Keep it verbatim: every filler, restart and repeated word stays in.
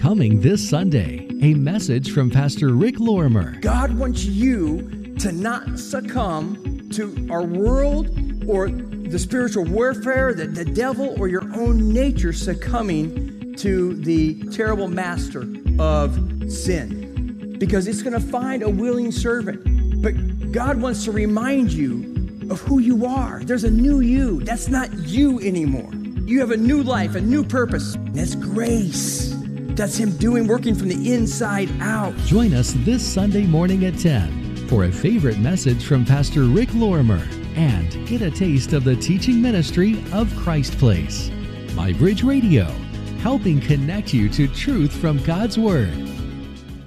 Coming this Sunday, a message from Pastor Rick Lorimer. God wants you to not succumb to our world or the spiritual warfare, the, the devil, or your own nature succumbing to the terrible master of sin. Because it's going to find a willing servant. But God wants to remind you of who you are. There's a new you. That's not you anymore. You have a new life, a new purpose. That's grace. That's Him doing, working from the inside out. Join us this Sunday morning at ten for a favorite message from Pastor Rick Lorimer and get a taste of the teaching ministry of Christ Place. My Bridge Radio, helping connect you to truth from God's Word.